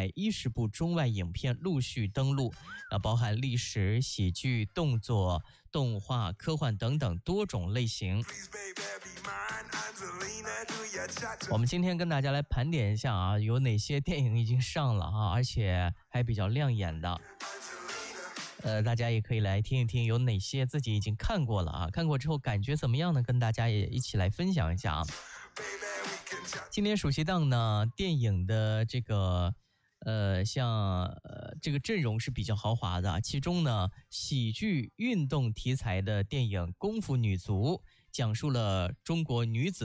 110部中外影片陆续登陆，包含历史、喜剧、动作、动画、科幻等等多种类型。我们今天跟大家来盘点一下啊，有哪些电影已经上了啊，而且还比较亮眼的。大家也可以来听一听有哪些自己已经看过了啊，看过之后感觉怎么样呢？跟大家也一起来分享一下啊。今年暑期档呢，电影的这个这个阵容是比较豪华的，其中呢，喜剧运动题材的电影《功夫女足》讲述了中国女子